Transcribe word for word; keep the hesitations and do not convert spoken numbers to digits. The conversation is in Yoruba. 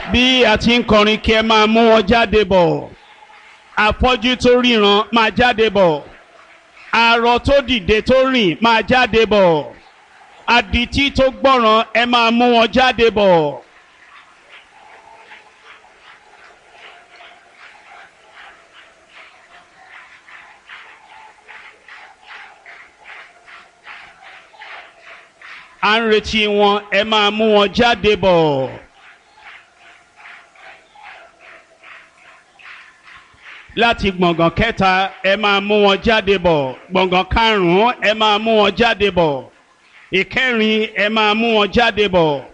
bí a ti ń kọrin kí ẹ máa mú wọn jáde bọ̀ afọ́jú tó ríran máa jáde bọ̀ arọ tó dìde tó rìn máa jáde bọ̀ adití tó gbọ́ràn ẹ máa mú wọn jáde bọ̀. à ń retí wọn ẹ máa mú wọn jáde bọ̀. láti gbọ̀ngàn kẹta ẹ máa mú wọn jáde bọ̀ gbọ̀ngàn karùn-ún ẹ máa mú wọn jáde bọ̀ ìkẹrin ẹ máa mú wọn jáde bọ̀.